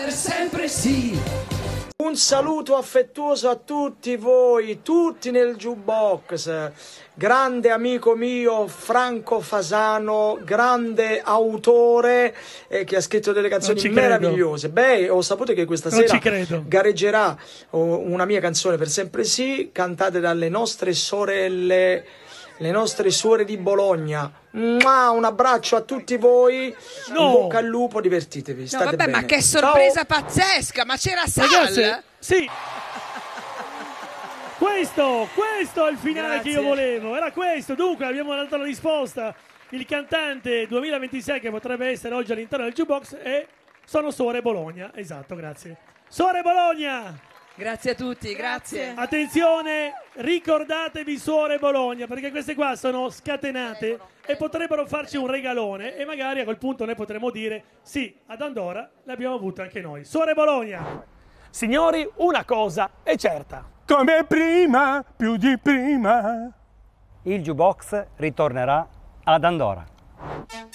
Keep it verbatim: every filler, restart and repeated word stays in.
Per sempre sì. Un saluto affettuoso a tutti voi, tutti nel jukebox. Grande amico mio Franco Fasano, grande autore eh, che ha scritto delle canzoni meravigliose. Beh, ho saputo che questa Non sera ci credo. gareggerà oh, una mia canzone, Per sempre sì, cantate dalle nostre sorelle, le nostre suore di Bologna. Mua, un abbraccio a tutti voi, No. in bocca al lupo, divertitevi, No, state vabbè, bene. ma che Ciao. sorpresa pazzesca! Ma c'era Sal? Ragazzi, sì. Questo, questo è il finale Grazie. che io volevo. Era questo. Dunque, abbiamo dato la risposta. Il cantante duemilaventisei che potrebbe essere oggi all'interno del jukebox è Sono Suore Bologna. Esatto, grazie. Suore Bologna! Grazie a tutti, grazie. Attenzione, ricordatevi Suore Bologna, perché queste qua sono scatenate e potrebbero farci un regalone e magari a quel punto noi potremmo dire sì, ad Andorra l'abbiamo avuta anche noi. Suore Bologna! Signori, una cosa è certa. Come prima, più di prima. Il jukebox ritornerà ad Andorra.